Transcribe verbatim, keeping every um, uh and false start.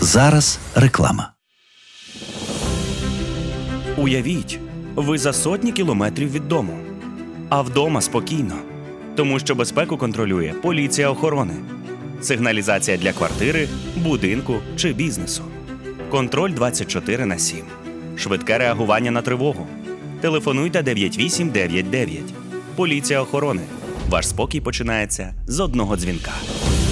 Зараз реклама. Уявіть, ви за сотні кілометрів від дому. А вдома спокійно. Тому що безпеку контролює поліція охорони. Сигналізація для квартири, будинку чи бізнесу. Контроль двадцять чотири на сім. Швидке реагування на тривогу. Телефонуйте дев'ять вісім дев'ять дев'ять. Поліція охорони. Ваш спокій починається з одного дзвінка.